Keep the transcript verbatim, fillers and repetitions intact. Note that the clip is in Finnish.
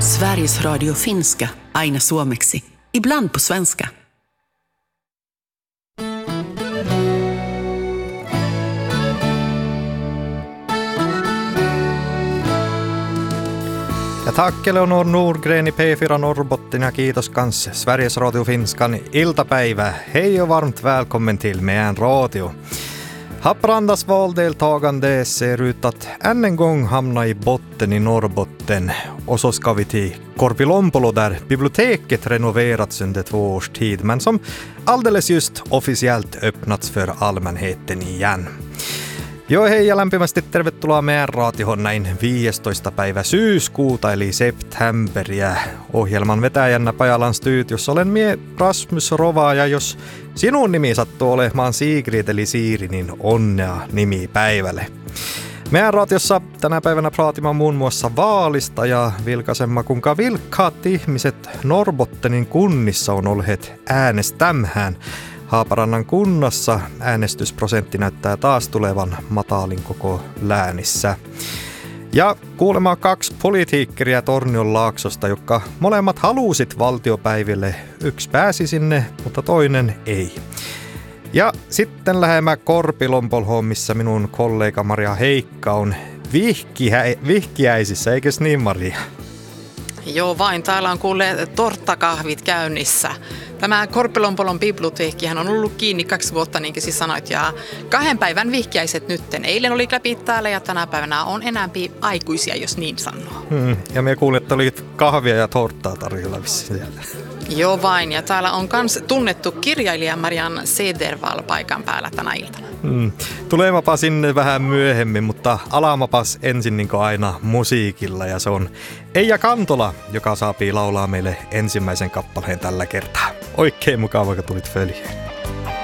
Sveriges Radio Finska, aina suomeksi, ibland på svenska. Ja tack Eleonor Nordgren i P fyra Norrbotten ja kiitos kans Sveriges Radio Finskan iltapäivä. Hej och varmt välkommen till Meän Radio. Haparandas valdeltagande ser ut att än en gång hamna i botten i Norrbotten. Och så ska vi till Korpilompolo där biblioteket renoverats under två års tid men som alldeles just officiellt öppnats för allmänheten igen. Joo, hei ja lämpimästi tervetuloa meidän raatioon näin viidestoista päivä syyskuuta eli septemberia. Ohjelman vetäjänä Pajalan studiossa olen mie Rasmus Rova ja jos sinun nimi sattuu olemaan Sigrid eli Siiri, niin onnea nimipäivälle. Meidän raatiossa tänä päivänä praatimme muun muassa vaalista ja vilkaisemma kuinka vilkkaat ihmiset Norrbottenin kunnissa on olleet äänestämään. Haaparannan kunnassa äänestysprosentti näyttää taas tulevan matalin koko läänissä. Ja kuulemaan kaksi politiikkeria Tornionlaaksosta, jotka molemmat halusit valtiopäiville. Yksi pääsi sinne, mutta toinen ei. Ja sitten lähemmä Korpilompolhoon, missä minun kollega Maria Heikka on vihkihä- vihkiäisissä, eikös niin Maria? Joo vain, täällä on kuulleet torttakahvit käynnissä. Tämä Korpilompolon biblioteekkihan on ollut kiinni kaksi vuotta, niin kuin siis sanoit, ja kahden päivän vihkiäiset nytten. Eilen oli läpi täällä ja tänä päivänä on enäämpi aikuisia, jos niin sanoo. Hmm, ja me kuulin, että oli kahvia ja torttaa tarjolla siellä. Joo vain, ja täällä on myös tunnettu kirjailija Marian Cedervall paikan päällä tänä iltana. Hmm. Tulemapa sinne vähän myöhemmin, mutta alamapas ensin niin kuin aina musiikilla, ja se on Eija Kantola, joka saapii laulaa meille ensimmäisen kappaleen tällä kertaa. Oikein mukava, kun tulit följeen.